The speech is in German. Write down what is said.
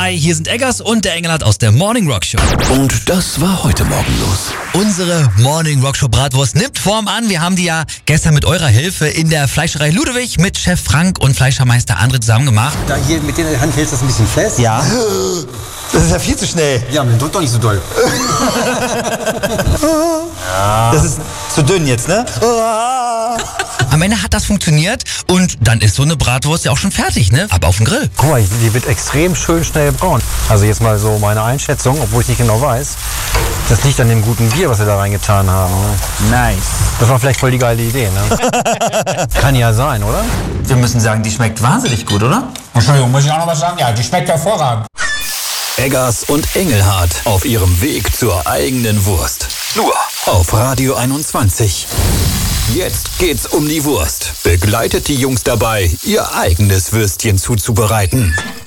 Hi, hier sind Eggers und der Engelhardt aus der Morning Rock Show. Und das war heute Morgen los. Unsere Morning Rock Show Bratwurst nimmt Form an. Wir haben die ja gestern mit eurer Hilfe in der Fleischerei Ludewig mit Chef Frank und Fleischermeister André zusammen gemacht. Da hier mit der Hand hältst du das ein bisschen fest. Ja. Das ist ja viel zu schnell. Ja, man drückt doch nicht so doll. Das ist zu dünn jetzt, ne? Am Ende hat das funktioniert und dann ist so eine Bratwurst ja auch schon fertig, ne? Ab auf den Grill. Guck mal, die wird extrem schön schnell braun. Also jetzt mal so meine Einschätzung, obwohl ich nicht genau weiß. Das liegt an dem guten Bier, was wir da reingetan haben. Ne? Nice. Das war vielleicht voll die geile Idee, ne? Kann ja sein, oder? Wir müssen sagen, die schmeckt wahnsinnig gut, oder? Entschuldigung, muss ich auch noch was sagen? Ja, die schmeckt hervorragend. Eggers und Engelhardt auf ihrem Weg zur eigenen Wurst. Nur auf Radio 21. Jetzt geht's um die Wurst. Begleitet die Jungs dabei, ihr eigenes Würstchen zuzubereiten.